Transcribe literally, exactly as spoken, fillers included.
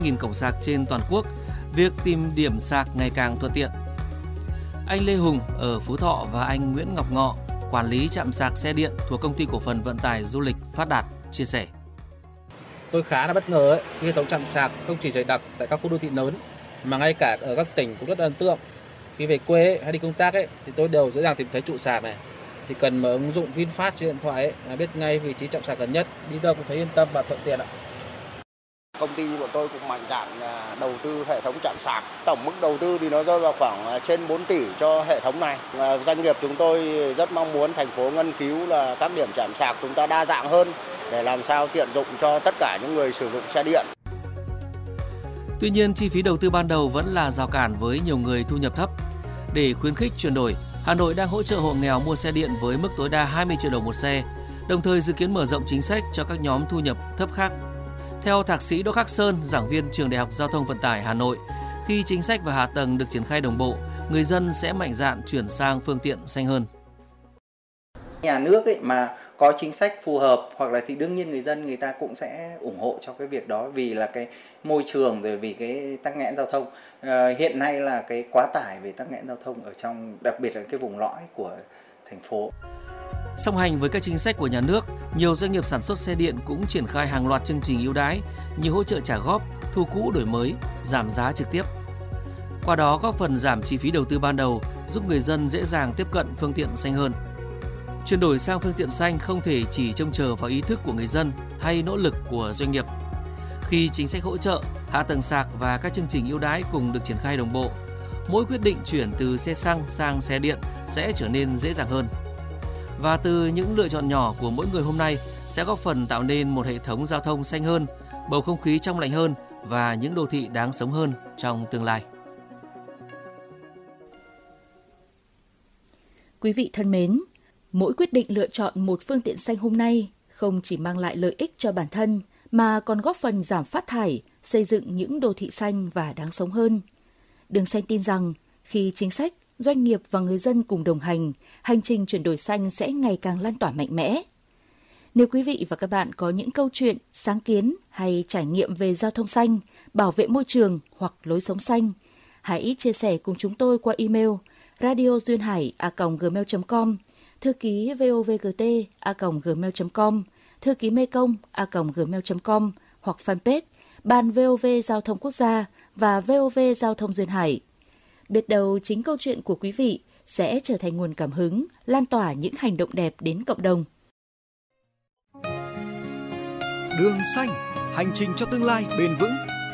nghìn cổng sạc trên toàn quốc, việc tìm điểm sạc ngày càng thuận tiện. Anh Lê Hùng ở Phú Thọ và anh Nguyễn Ngọc Ngọ, quản lý trạm sạc xe điện thuộc Công ty Cổ phần Vận tải Du lịch Phát Đạt, chia sẻ. Tôi khá là bất ngờ ấy, hệ thống trạm sạc không chỉ dày đặc tại các khu đô thị lớn mà ngay cả ở các tỉnh cũng rất ấn tượng. Khi về quê ấy, hay đi công tác ấy, thì tôi đều dễ dàng tìm thấy trụ sạc này. Chỉ cần mở ứng dụng VinFast trên điện thoại ấy, là biết ngay vị trí trạm sạc gần nhất, đi đâu cũng thấy yên tâm và thuận tiện ạ. Công ty bọn tôi cũng mạnh dạn đầu tư hệ thống trạm sạc. Tổng mức đầu tư thì nó rơi vào khoảng trên bốn tỷ cho hệ thống này. Doanh nghiệp chúng tôi rất mong muốn thành phố nghiên cứu là các điểm trạm sạc chúng ta đa dạng hơn để làm sao tiện dụng cho tất cả những người sử dụng xe điện. Tuy nhiên, chi phí đầu tư ban đầu vẫn là rào cản với nhiều người thu nhập thấp. Để khuyến khích chuyển đổi, Hà Nội đang hỗ trợ hộ nghèo mua xe điện với mức tối đa hai mươi triệu đồng một xe, đồng thời dự kiến mở rộng chính sách cho các nhóm thu nhập thấp khác. Theo Thạc sĩ Đỗ Khắc Sơn, giảng viên Trường Đại học Giao thông Vận tải Hà Nội, khi chính sách và hạ tầng được triển khai đồng bộ, người dân sẽ mạnh dạn chuyển sang phương tiện xanh hơn. Nhà nước ấy mà có chính sách phù hợp hoặc là thì đương nhiên người dân người ta cũng sẽ ủng hộ cho cái việc đó, vì là cái môi trường rồi vì cái tắc nghẽn giao thông. À, hiện nay là cái quá tải về tắc nghẽn giao thông ở trong, đặc biệt là cái vùng lõi của thành phố. Song hành với các chính sách của nhà nước, nhiều doanh nghiệp sản xuất xe điện cũng triển khai hàng loạt chương trình ưu đãi như hỗ trợ trả góp, thu cũ đổi mới, giảm giá trực tiếp. Qua đó góp phần giảm chi phí đầu tư ban đầu, giúp người dân dễ dàng tiếp cận phương tiện xanh hơn. Chuyển đổi sang phương tiện xanh không thể chỉ trông chờ vào ý thức của người dân hay nỗ lực của doanh nghiệp. Khi chính sách hỗ trợ, hạ tầng sạc và các chương trình ưu đãi cùng được triển khai đồng bộ, mỗi quyết định chuyển từ xe xăng sang xe điện sẽ trở nên dễ dàng hơn. Và từ những lựa chọn nhỏ của mỗi người hôm nay sẽ góp phần tạo nên một hệ thống giao thông xanh hơn, bầu không khí trong lành hơn và những đô thị đáng sống hơn trong tương lai. Quý vị thân mến, mỗi quyết định lựa chọn một phương tiện xanh hôm nay không chỉ mang lại lợi ích cho bản thân mà còn góp phần giảm phát thải, xây dựng những đô thị xanh và đáng sống hơn. Đường Xanh tin rằng khi chính sách, doanh nghiệp và người dân cùng đồng hành, hành trình chuyển đổi xanh sẽ ngày càng lan tỏa mạnh mẽ. Nếu quý vị và các bạn có những câu chuyện, sáng kiến hay trải nghiệm về giao thông xanh, bảo vệ môi trường hoặc lối sống xanh, hãy chia sẻ cùng chúng tôi qua email radio duyên hải a còng gmail chấm com, thư ký vovgt a còng gmail chấm com, thư ký mekong a còng gmail chấm com hoặc fanpage Ban vê o vê Giao thông Quốc gia và vê o vê Giao thông Duyên Hải. Biết đâu chính câu chuyện của quý vị sẽ trở thành nguồn cảm hứng, lan tỏa những hành động đẹp đến cộng đồng. Đường xanh, hành trình cho tương lai bền vững.